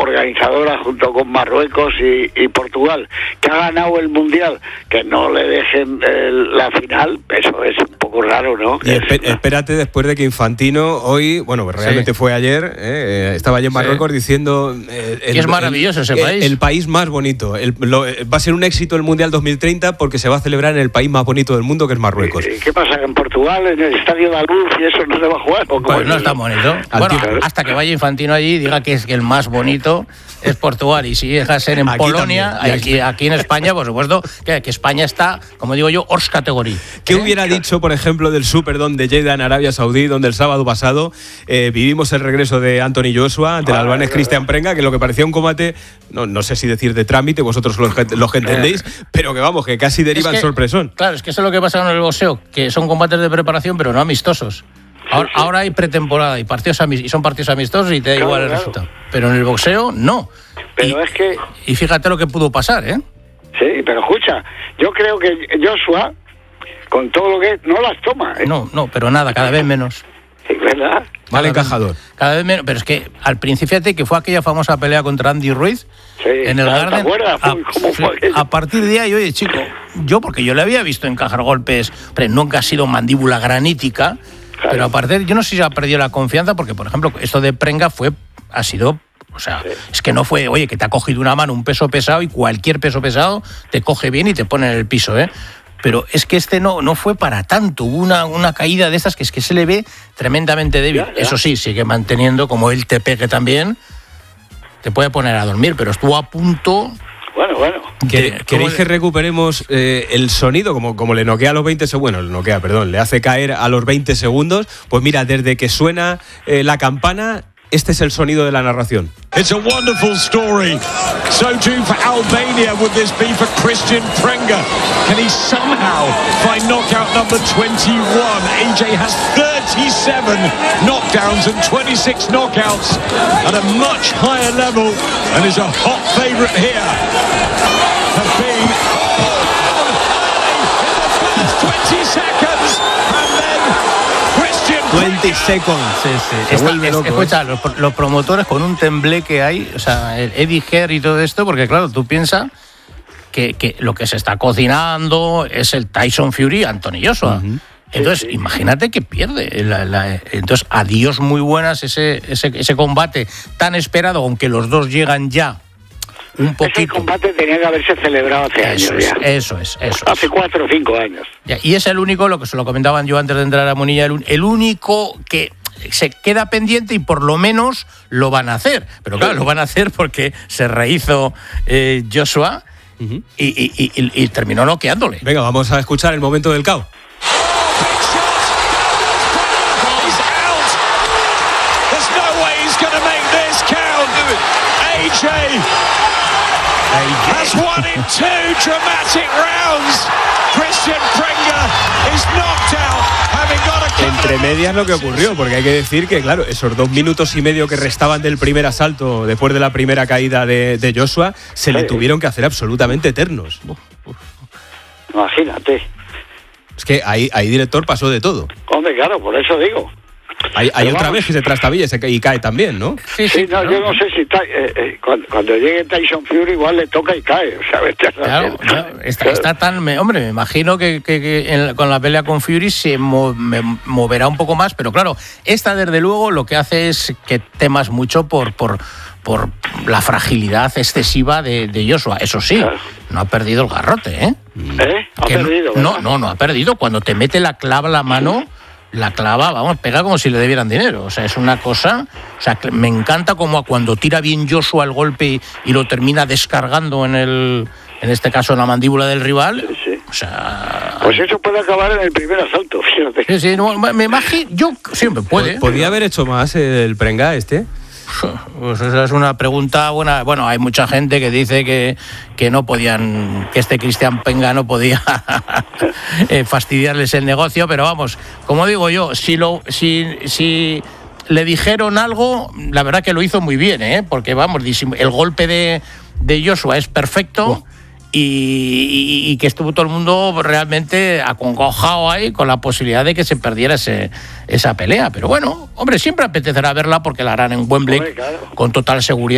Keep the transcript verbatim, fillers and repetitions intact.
organizadora junto con Marruecos y, y Portugal, que ha ganado el Mundial, que no le dejen el, la final, eso es un poco raro, ¿no? Y esp- espérate después de que Infantino hoy, bueno, realmente sí. fue ayer, eh, estaba allí en Marruecos sí. diciendo... Eh, el, es maravilloso el, ese el, país. El país más bonito. El, lo, va a ser un éxito el Mundial dos mil treinta porque se va a celebrar en el país más bonito del mundo, que es Marruecos. ¿Y qué pasa? ¿En Portugal, en el Estadio de la Luz y eso no se va a jugar? Pues no está bonito. Bueno, hasta que vaya Infantino allí y diga que es que el más bonito es Portugal, y si deja de ser en aquí Polonia, aquí, aquí, aquí en España, por supuesto, que, que España está, como digo yo, hors categoría. ¿Qué ¿Eh? hubiera dicho, por ejemplo, del Superdome de Jeddah en Arabia Saudí, donde el sábado pasado eh, vivimos el regreso de Anthony Joshua ante el albanés Cristian Prenga, que lo que parecía un combate, no, no sé si decir de trámite, vosotros lo, lo que entendéis, pero que vamos, que casi deriva en sorpresón. Claro, es que eso es lo que pasa en el boxeo, que son combates de preparación, pero no amistosos. Ahora, sí, sí. ahora hay pretemporada y partidos amist- y son partidos amistosos y te da claro, igual el claro. resultado. Pero en el boxeo, no. Pero y, es que... Y fíjate lo que pudo pasar, ¿eh? Sí, pero escucha, yo creo que Joshua, con todo lo que... no las toma, ¿eh? No, no, pero nada, cada vez menos. Sí, ¿verdad? Mal encajador. Cada vez menos, pero es que al principio, fíjate que fue aquella famosa pelea contra Andy Ruiz sí, en el Garden. ¿Te acuerdas? A, ¿Cómo fue aquello? A partir de ahí, oye, chico, yo porque yo le había visto encajar golpes, pero nunca ha sido mandíbula granítica. Claro. Pero aparte, yo no sé si ha perdido la confianza, porque, por ejemplo, esto de Prenga fue, ha sido, o sea, sí. es que no fue, oye, que te ha cogido una mano un peso pesado y cualquier peso pesado te coge bien y te pone en el piso, ¿eh? Pero es que este no, no fue para tanto, hubo una, una caída de estas que es que se le ve tremendamente débil. Ya, ya. Eso sí, sigue manteniendo, como él te pegue también, te puede poner a dormir, pero estuvo a punto... Bueno, bueno. ¿Queréis que recuperemos eh, el sonido? Como, como le noquea a los veinte segundos, bueno, le noquea, perdón, le hace caer a los veinte segundos. Pues mira, desde que suena eh, la campana, este es el sonido de la narración. It's a wonderful story. So too for Albania would this be for Christian Prenga. Can he somehow find knockout number twenty-one? A J has thirty-seven knockdowns and twenty-six knockouts at a much higher level and is a hot favourite here. Have been twenty seconds and then Christian veinte seconds. Sí, sí. Se Esta, vuelve loco, escucha, ¿eh? los, los promotores con un temblé que hay, o sea, el Eddie Herr y todo esto, porque claro, tú piensas que, que lo que se está cocinando es el Tyson Fury Anthony Joshua. Uh-huh. Entonces, sí, sí. imagínate que pierde. La, la, entonces, adiós muy buenas ese, ese, ese combate tan esperado, aunque los dos llegan ya un poquito. Ese combate tenía que haberse celebrado hace eso años es, ya. Eso es, eso Hace es. cuatro o cinco años. Ya, y es el único, lo que se lo comentaban yo antes de entrar a Munilla, el, el único que se queda pendiente y por lo menos lo van a hacer. Pero claro, sí. lo van a hacer porque se rehizo eh, Joshua uh-huh. y, y, y, y terminó noqueándole. Venga, vamos a escuchar el momento del K O. A J has won in two dramatic rounds. Christian Prenga is knocked out, having got a... Entre medias lo que ocurrió, porque hay que decir que, claro, esos dos minutos y medio que restaban del primer asalto después de la primera caída de, de Joshua, se sí. le tuvieron que hacer absolutamente eternos. Uf, uf. Imagínate. Es que ahí, ahí, director, pasó de todo. Hombre, claro, por eso digo. Hay, hay otra vez que se trastabilla y cae también, ¿no? Sí, sí, no, yo no sé si ta, eh, eh, cuando, cuando llegue Tyson Fury igual le toca y cae, ¿sabes? Claro, claro, está, está tan... Me, hombre, me imagino que, que, que en, con la pelea con Fury se mo, me, moverá un poco más, pero claro, esta desde luego lo que hace es que temas mucho por... por por la fragilidad excesiva de, de Joshua. Eso sí, claro. no ha perdido el garrote, ¿eh? ¿Eh? Ha que perdido, no, no, no ha perdido. Cuando te mete la clava a la mano... La clava, vamos, pega como si le debieran dinero. O sea, es una cosa... O sea, me encanta como cuando tira bien Joshua el golpe y, y lo termina descargando en el... En este caso, en la mandíbula del rival. Sí, sí. O sea... Pues eso puede acabar en el primer asalto, fíjate. Sí, sí, no, me imagino... Yo siempre puede. ¿Podría haber hecho más el Prenga este? Pues esa es una pregunta buena. Bueno, hay mucha gente que dice que, que no podían, que este Cristian Prenga no podía eh, fastidiarles el negocio, pero vamos, como digo yo, si lo, si, si le dijeron algo, la verdad que lo hizo muy bien, ¿eh? Porque vamos, el golpe de, de Joshua es perfecto. Oh. Y, y, y que estuvo todo el mundo realmente acongojado ahí con la posibilidad de que se perdiera ese, esa pelea. Pero bueno, hombre, siempre apetecerá verla porque la harán en Wembley, hombre, claro. con total seguridad.